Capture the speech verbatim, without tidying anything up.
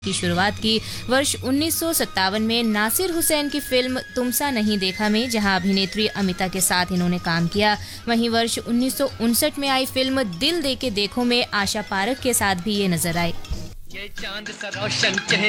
की शुरुआत की वर्ष उन्नीस सौ सत्तावन में नासिर हुसैन की फिल्म तुमसा नहीं देखा में, जहां अभिनेत्री अमिता के साथ इन्होंने काम किया। वहीं वर्ष उन्नीस सौ उनसठ में आई फिल्म दिल दे के देखो में आशा पारख के साथ भी ये नजर आए। ये चांद सा रोशन चेहरा